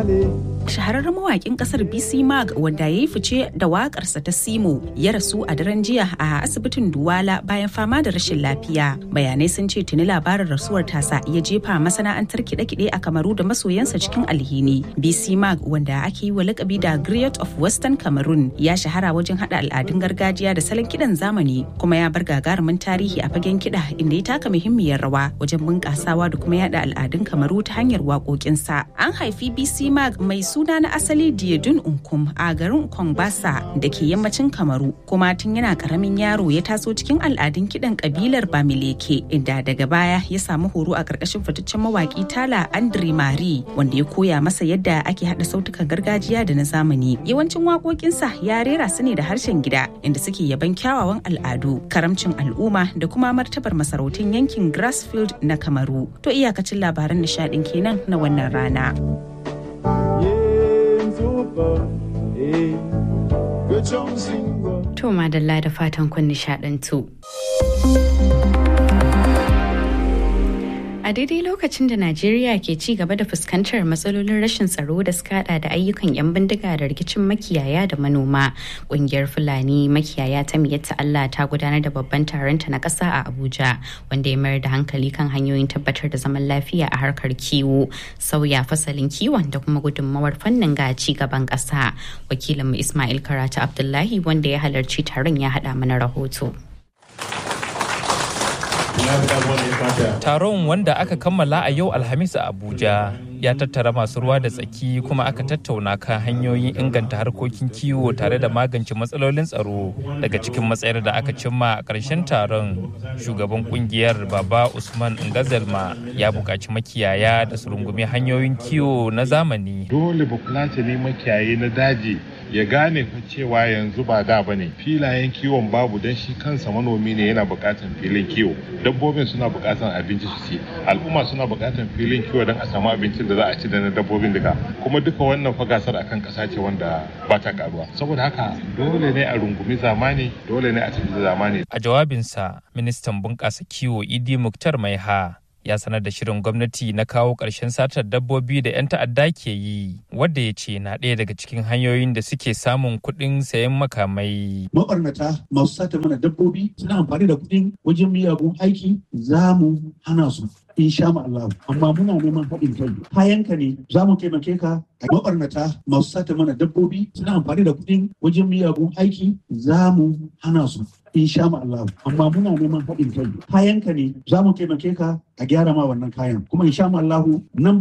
Shahararren mawakin kasar BC Mag wanda ya yi fice da wakarsa ta Simo ya rasu a daren jiya a asibitin Duwala bayan fama da rashin lafiya. Bayanai sun ce tuni labarin rasuwar tasa ya jefa masana'antar kiɗe-kiɗe a Kamaru da masoyansa cikin alhini. BC Mag wanda ake yi wa lakabi da Griot of Western Cameroon ya shahara wajen hada al'adun gargajiya da salon kiɗan zamani kuma ya bar gagarumin tarihi a fagen kiɗa inda ya taka muhimmiyar rawa wajen bunƙasawa da kuma yada al'adun Kamaru ta hanyar waƙoƙinsa. An haifi BC Mag mai suna na asali Diedun Unkum a garin Kongbasa da ke yammacin Kamaru kuma tun yana karamin yaro ya taso cikin al'adun kiɗan kabilar Bamileke inda daga baya ya samu horo a ƙarƙashin fitaccen mawaƙi Tala Andre Mari wanda ya koya masa yadda ake haɗa sautukan gargajiya da na zamani. Yawancin waƙoƙinsa ya rera su ne da harshen gida inda suke yaban kyawawan al'adu, karamcin al'umma da kuma martabar masarautun yankin Grassfield na Kamaru. To iyakacin labaran nishaɗin kenan na wannan rana. To madalla da fatan kun nishadantu. A daidai lokacin da Najeriya ke ci gaba da fuskantar matsalolin rashin tsaro da suka hada da ayyukan 'yan bindiga da rikicin makiyaya da manoma, ƙungiyar Fulani makiyaya ta Miyatta Allah ta gudanar da babban taronta na ƙasa a Abuja, wanda ya mayar da hankali kan hanyoyin tabbatar da zaman lafiya a harkar kiwo, sauya fasalin kiwon da kuma gudunmawar fannin ga ci gaban ƙasa. Wakilinmu Ismail Karatu Abdullahi wanda ya halarci taron ya haɗa mana rahoto. Taron wanda aka kammala a yau Alhamis a Abuja ya tattara masu ruwa da tsaki kuma aka tattauna kan hanyoyin inganta harkokin kiwo tare da magance matsalolin tsaro. Daga cikin matsayar da aka cimma a ƙarshen taron, shugaban kungiyar Baba Usman Ngazalma ya buƙaci makiyaya da su rungumi hanyoyin kiwo na zamani. Dole bafulatani makiyayi na daji ya gane cewa yanzu ba da bane, filayen kiwon babu don shi kansa manomi ne yana buƙatar filin kiwo, dabbobin suna buƙatar abinci su ci, al'umma suna buƙatar filin kiwo don a samu abincin da za a ci da na dabbobin duka, kuma duka wannan fa gasar akan ƙasa ce wanda ba ta karuwa. Saboda haka dole ne a rungumi zamani, dole ne a tafi da zamani. A jawabinsa, ministan bunƙasa kiwo Idi Muktar Maiha ya sanar da shirin gwamnati na kawo ƙarshen satar dabbobi da 'yan ta'adda ke yi, wadda ya ce na ɗaya daga cikin hanyoyin da suke samun kuɗin sayan makamai. Mabarnata masu sata mana dabbobi suna amfani da kuɗin wajen miyagun aiki, za mu hana su. Insha Allah, amma muna neman haɗin kai. Kayanka ne za mu taimake ka. Mabarnata masu sata mana dabbobi suna amfani da kuɗin wajen miyagun aiki, za mu hana su. Insha Allah, amma muna neman haɗin kai. Kayanka ne za mu taimake ka a gyara ma wannan kayan. Kuma insha Allah nan